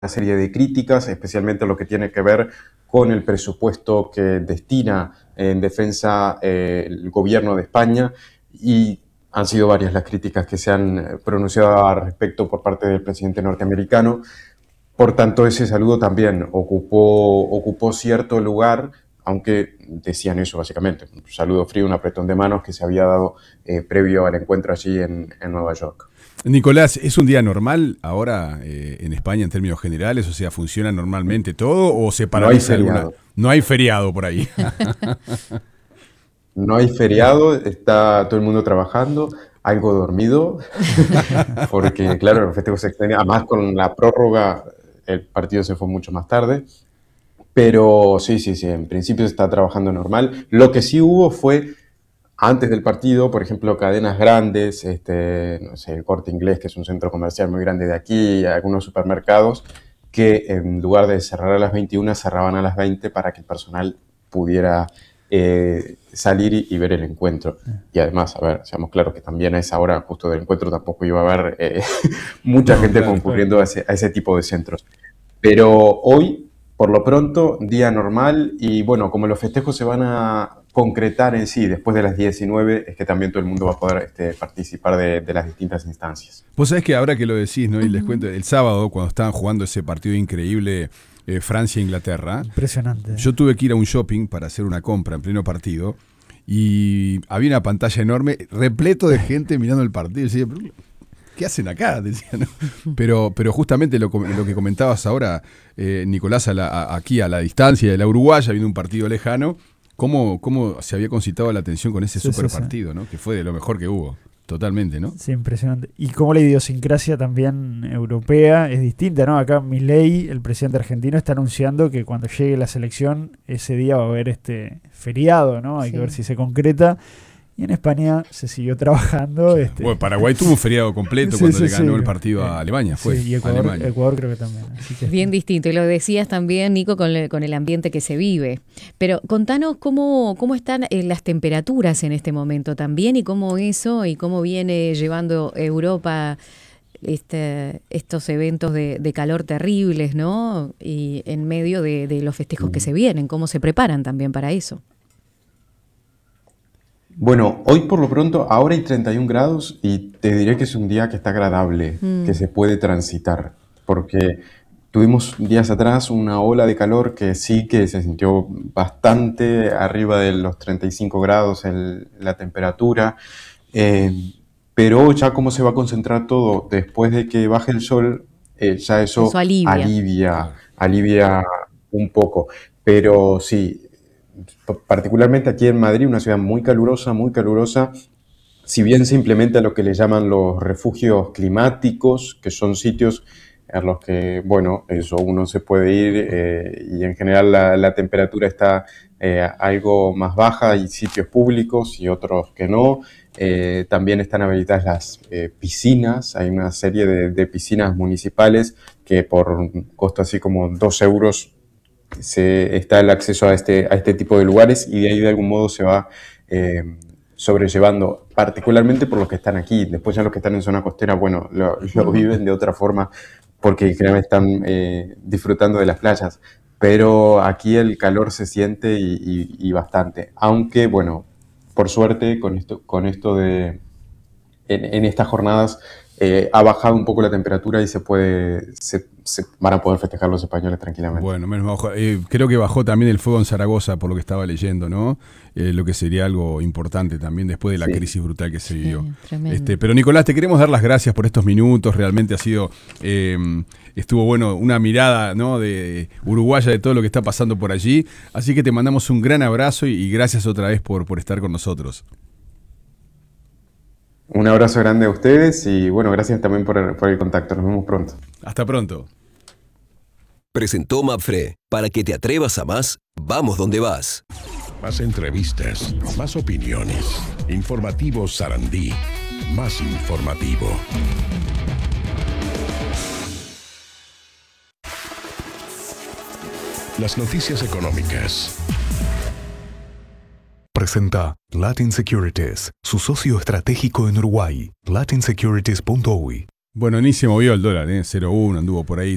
serie de críticas, especialmente lo que tiene que ver con el presupuesto que destina en defensa el gobierno de España, y han sido varias las críticas que se han pronunciado al respecto por parte del presidente norteamericano. Por tanto, ese saludo también ocupó cierto lugar, aunque decían eso básicamente, un saludo frío, un apretón de manos que se había dado previo al encuentro allí en Nueva York. Nicolás, ¿es un día normal ahora en España en términos generales? O sea, ¿funciona normalmente todo o se paraliza alguna? No hay feriado por ahí. No hay feriado, está todo el mundo trabajando, algo dormido, porque claro, los festejos se extendían, además con la prórroga el partido se fue mucho más tarde, pero sí, en principio se está trabajando normal. Lo que sí hubo fue, antes del partido, por ejemplo, cadenas grandes, no sé, el Corte Inglés, que es un centro comercial muy grande de aquí, algunos supermercados, que en lugar de cerrar a las 21, cerraban a las 20 para que el personal pudiera salir y ver el encuentro. Y además, a ver, seamos claros que también a esa hora justo del encuentro tampoco iba a haber mucha gente concurriendo a ese tipo de centros. Pero hoy, por lo pronto, día normal, y bueno, como los festejos se van a concretar en sí después de las 19, es que también todo el mundo va a poder participar de las distintas instancias. Vos sabés que ahora que lo decís, ¿no? Y les cuento, el sábado cuando estaban jugando ese partido increíble Francia-Inglaterra, impresionante. Yo tuve que ir a un shopping para hacer una compra en pleno partido y había una pantalla enorme, repleto de gente mirando el partido. Y decía, ¿qué hacen acá? Decía, ¿no? Pero justamente lo que comentabas ahora, Nicolás, aquí a la distancia de la Uruguaya, viendo un partido lejano, cómo se había concitado la atención con ese super partido, ¿no? Que fue de lo mejor que hubo. Totalmente, ¿no? Sí, impresionante. Y como la idiosincrasia también europea es distinta, ¿no? Acá Milei, el presidente argentino, está anunciando que cuando llegue la selección, ese día va a haber feriado, ¿no? Hay que ver si se concreta. Y en España se siguió trabajando. Bueno, Paraguay tuvo un feriado completo cuando le ganó el partido a Alemania. Y Ecuador creo que también. Así que bien distinto. Y lo decías también, Nico, con el ambiente que se vive. Pero contanos cómo están las temperaturas en este momento también y cómo viene llevando Europa estos eventos de calor terribles, ¿no? Y en medio de los festejos que se vienen, cómo se preparan también para eso. Bueno, hoy por lo pronto, ahora hay 31 grados y te diré que es un día que está agradable, que se puede transitar, porque tuvimos días atrás una ola de calor que sí que se sintió bastante arriba de los 35 grados la temperatura, pero ya como se va a concentrar todo después de que baje el sol, ya eso alivia un poco, pero sí. Particularmente aquí en Madrid, una ciudad muy calurosa, si bien se implementa lo que le llaman los refugios climáticos, que son sitios a los que, bueno, eso uno se puede ir y en general la temperatura está algo más baja, hay sitios públicos y otros que no. También están habilitadas las piscinas, hay una serie de piscinas municipales que por un costo así como 2 euros está el acceso a este tipo de lugares, y de ahí de algún modo se va sobrellevando, particularmente por los que están aquí. Después ya los que están en zona costera, bueno, lo viven de otra forma porque generalmente están disfrutando de las playas, pero aquí el calor se siente y bastante, aunque bueno, por suerte con esto de en estas jornadas ha bajado un poco la temperatura y se van a poder festejar los españoles tranquilamente. Bueno, menos creo que bajó también el fuego en Zaragoza, por lo que estaba leyendo, ¿no? Lo que sería algo importante también después de la crisis brutal que se vivió. Pero Nicolás, te queremos dar las gracias por estos minutos. Realmente estuvo bueno una mirada, ¿no? de uruguaya de todo lo que está pasando por allí. Así que te mandamos un gran abrazo y gracias otra vez por estar con nosotros. Un abrazo grande a ustedes y bueno, gracias también por el contacto. Nos vemos pronto. Hasta pronto. Presentó Mapfre. Para que te atrevas a más, vamos donde vas. Más entrevistas, más opiniones. Informativo Sarandí. Más informativo. Las noticias económicas. Presenta Latin Securities, su socio estratégico en Uruguay. latinsecurities.uy. Bueno, ni se movió el dólar, 0,1 anduvo por ahí.